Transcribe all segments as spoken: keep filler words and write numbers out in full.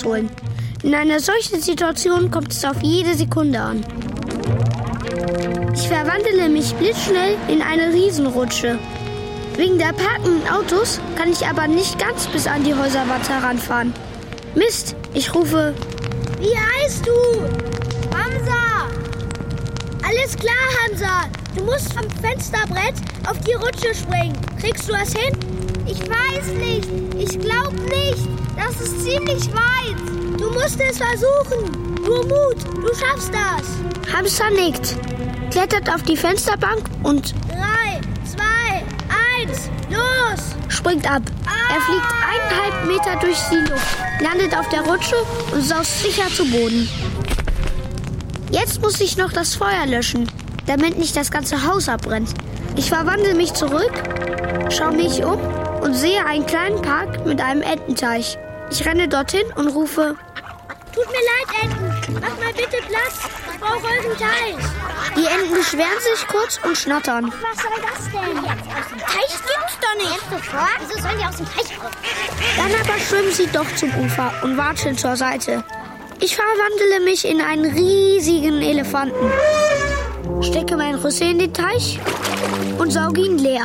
rausholen. In einer solchen Situation kommt es auf jede Sekunde an. Ich verwandle mich blitzschnell in eine Riesenrutsche. Wegen der parkenden Autos kann ich aber nicht ganz bis an die Häuserwand heranfahren. Mist, ich rufe: Wie heißt du? Hamza! Alles klar, Hamza. Du musst vom Fensterbrett auf die Rutsche springen. Kriegst du das hin? Ich weiß nicht. Ich glaube nicht. Das ist ziemlich weit. Du musst es versuchen. Nur Mut. Du schaffst das. Hamza nickt, klettert auf die Fensterbank und drei, zwei, eins, los! Springt ab. Ah. Er fliegt eineinhalb Meter durch die Luft, landet auf der Rutsche und saust sicher zu Boden. Jetzt muss ich noch das Feuer löschen, damit nicht das ganze Haus abbrennt. Ich verwandle mich zurück, schaue mich um und sehe einen kleinen Park mit einem Ententeich. Ich renne dorthin und rufe: Tut mir leid, Enten. Macht mal bitte Platz. Ich brauche euren Teich. Die Enten beschweren sich kurz und schnattern. Was soll das denn? Teich gibt's doch nicht. Sofort? Wieso sollen die aus dem Teich raus? Dann aber schwimmen sie doch zum Ufer und watscheln zur Seite. Ich verwandle mich in einen riesigen Elefanten, stecke meinen Rüssel in den Teich und sauge ihn leer.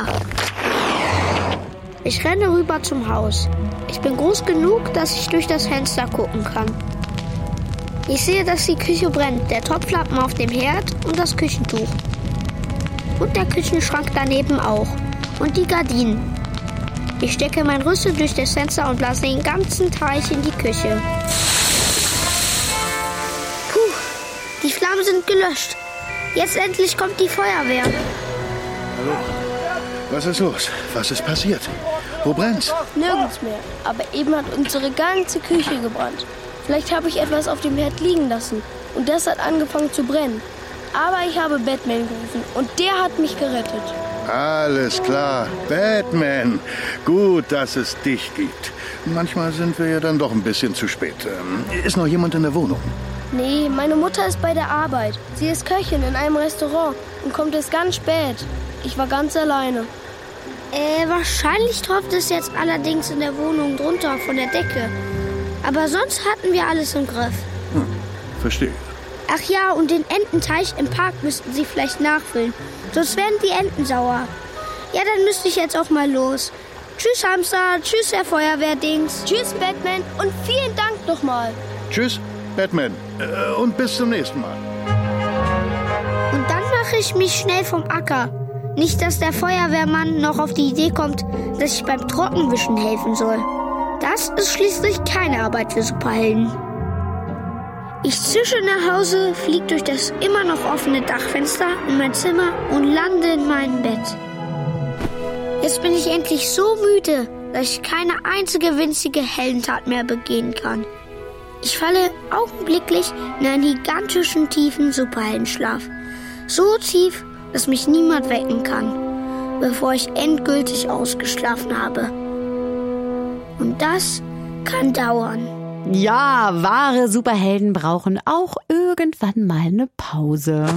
Ich renne rüber zum Haus. Ich bin groß genug, dass ich durch das Fenster gucken kann. Ich sehe, dass die Küche brennt, der Topflappen auf dem Herd und das Küchentuch. Und der Küchenschrank daneben auch. Und die Gardinen. Ich stecke mein Rüssel durch das Fenster und blase den ganzen Teich in die Küche. Puh, die Flammen sind gelöscht. Jetzt endlich kommt die Feuerwehr. Hallo? Was ist los? Was ist passiert? Wo brennt's? Nirgends mehr. Aber eben hat unsere ganze Küche gebrannt. Vielleicht habe ich etwas auf dem Herd liegen lassen und das hat angefangen zu brennen. Aber ich habe Batman gerufen und der hat mich gerettet. Alles klar, Batman. Gut, dass es dich gibt. Manchmal sind wir ja dann doch ein bisschen zu spät. Ist noch jemand in der Wohnung? Nee, meine Mutter ist bei der Arbeit. Sie ist Köchin in einem Restaurant und kommt erst ganz spät. Ich war ganz alleine. Äh, wahrscheinlich tropft es jetzt allerdings in der Wohnung drunter von der Decke. Aber sonst hatten wir alles im Griff. Hm, verstehe. Ach ja, und den Ententeich im Park müssten Sie vielleicht nachfüllen. Sonst werden die Enten sauer. Ja, dann müsste ich jetzt auch mal los. Tschüss, Hamster. Tschüss, Herr Feuerwehrdings. Tschüss, Batman. Und vielen Dank nochmal. Tschüss, Batman. Äh, und bis zum nächsten Mal. Und dann mache ich mich schnell vom Acker. Nicht, dass der Feuerwehrmann noch auf die Idee kommt, dass ich beim Trockenwischen helfen soll. Das ist schließlich keine Arbeit für Superhelden. Ich zische nach Hause, fliege durch das immer noch offene Dachfenster in mein Zimmer und lande in meinem Bett. Jetzt bin ich endlich so müde, dass ich keine einzige winzige Heldentat mehr begehen kann. Ich falle augenblicklich in einen gigantischen, tiefen Superheldenschlaf. So tief, dass mich niemand wecken kann, bevor ich endgültig ausgeschlafen habe. Und das kann dauern. Ja, wahre Superhelden brauchen auch irgendwann mal eine Pause.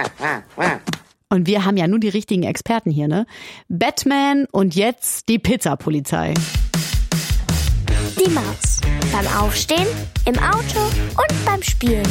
Und wir haben ja nur die richtigen Experten hier, ne? Batman und jetzt die Pizzapolizei. Die Maus. Beim Aufstehen, im Auto und beim Spielen.